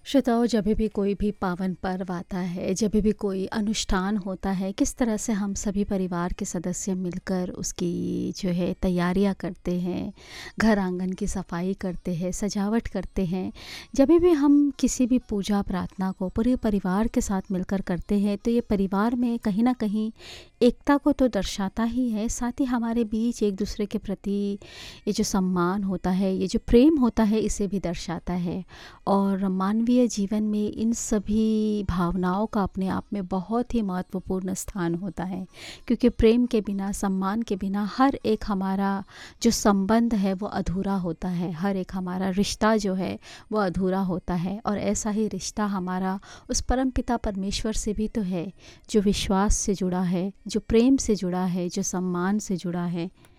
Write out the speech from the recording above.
श्रोताओं, जब भी कोई भी पावन पर्व आता है, जब भी कोई अनुष्ठान होता है, किस तरह से हम सभी परिवार के सदस्य मिलकर उसकी जो है तैयारियां करते हैं, घर आंगन की सफाई करते हैं, सजावट करते हैं। जब भी हम किसी भी पूजा प्रार्थना को पूरे परिवार के साथ मिलकर करते हैं, तो ये परिवार में कहीं ना कहीं एकता को तो दर्शाता ही है, साथ ही हमारे बीच एक दूसरे के प्रति ये जो सम्मान होता है, ये जो प्रेम होता है, इसे भी दर्शाता है। और मानवीय जीवन में इन सभी भावनाओं का अपने आप में बहुत ही महत्वपूर्ण स्थान होता है, क्योंकि प्रेम के बिना, सम्मान के बिना हर एक हमारा जो संबंध है वो अधूरा होता है, हर एक हमारा रिश्ता जो है वो अधूरा होता है। और ऐसा ही रिश्ता हमारा उस परमपिता परमेश्वर से भी तो है, जो विश्वास से जुड़ा है, जो प्रेम से जुड़ा है, जो सम्मान से जुड़ा है।